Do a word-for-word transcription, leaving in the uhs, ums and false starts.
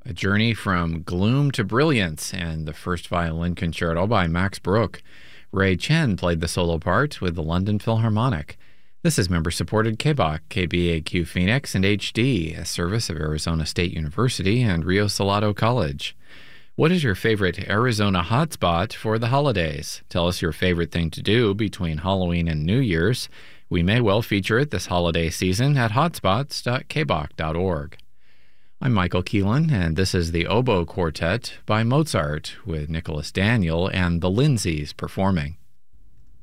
A Journey from Gloom to Brilliance, and the First Violin Concerto by Max Bruch. Ray Chen played the solo part with the London Philharmonic. This is member-supported K B A Q, K B A Q Phoenix, and H D, a service of Arizona State University and Rio Salado College. What is your favorite Arizona hotspot for the holidays? Tell us your favorite thing to do between Halloween and New Year's. We may well feature it this holiday season at hotspots dot k b a q dot org. I'm Michael Keelan, and this is the Oboe Quartet by Mozart with Nicholas Daniel and the Lindsays performing.